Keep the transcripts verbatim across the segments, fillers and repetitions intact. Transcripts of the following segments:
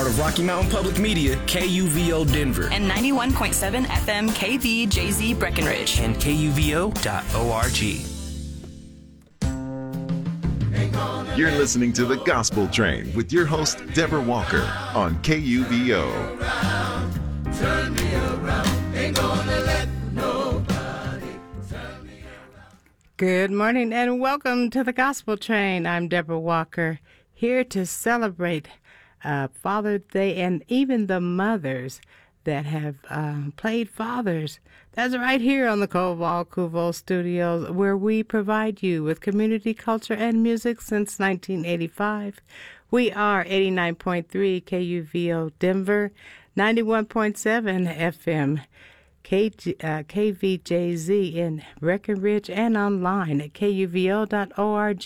of Rocky Mountain Public Media, K U V O Denver. And ninety-one point seven F M K V J Z Breckenridge. And K U V O dot org. You're listening to The Gospel Train with your host, Deborah Walker, on K U V O. Turn me around, ain't gonna let nobody turn me around. Good morning and welcome to The Gospel Train. I'm Deborah Walker, here to celebrate uh, Father's Day and even the mothers that have uh, played fathers. That's right here on the Koval Kuvo Studios, where we provide you with community culture and music since nineteen eighty-five. We are eighty-nine point three K U V O Denver, ninety-one point seven F M K, uh, K V J Z in Breckenridge, and online at K U V O dot org.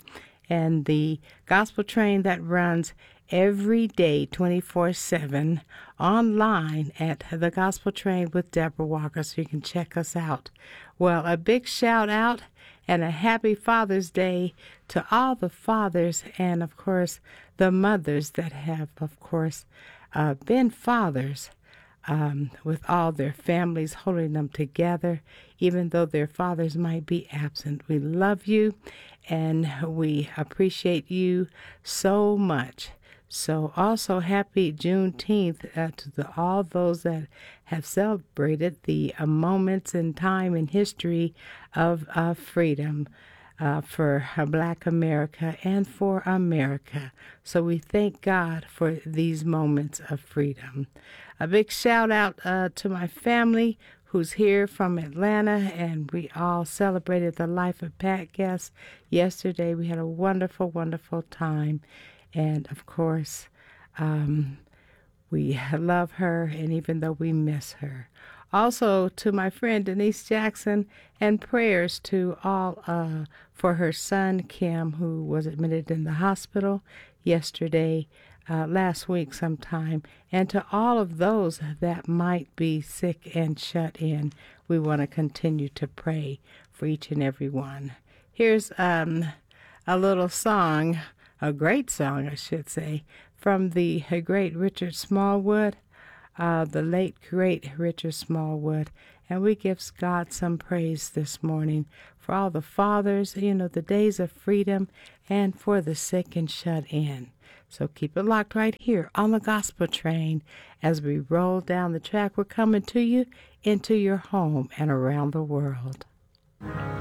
And the Gospel Train that runs every day, twenty-four seven, online at The Gospel Train with Deborah Walker, so you can check us out. Well, a big shout out and a happy Father's Day to all the fathers and, of course, the mothers that have, of course, uh, been fathers um, with all their families, holding them together, even though their fathers might be absent. We love you, and we appreciate you so much. So also happy Juneteenth uh, to the, all those that have celebrated the uh, moments in time in history of uh, freedom uh, for uh, Black America and for America. So we thank God for these moments of freedom. A big shout out uh, to my family who's here from Atlanta, and we all celebrated the life of Pat Guest yesterday. We had a wonderful, wonderful time. And, of course, um, we love her, and even though we miss her. Also, to my friend Denise Jackson, and prayers to all uh, for her son, Kim, who was admitted in the hospital yesterday, uh, last week sometime. And to all of those that might be sick and shut in, we want to continue to pray for each and every one. Here's um, a little song. A great song, I should say, from the great Richard Smallwood, uh, the late great Richard Smallwood. And we give God some praise this morning for all the fathers, you know, the days of freedom, and for the sick and shut in. So keep it locked right here on the Gospel Train as we roll down the track. We're coming to you into your home and around the world.